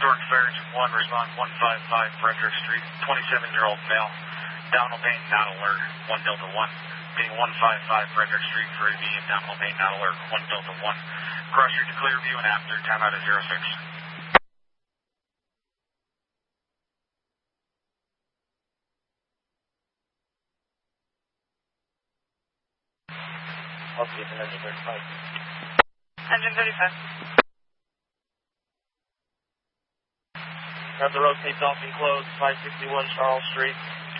Historic Fire Engine 1, respond 155 Frederick Street, 27-year-old male, downhill pain not alert, 1 Delta 1. Being 155 Frederick Street for AV and downhill pain not alert, 1 Delta 1. Cross street to Clearview and after, time out of 06. I'll see if an engine 35. Engine 35. Have the road taped off and closed, 561 Charles Street.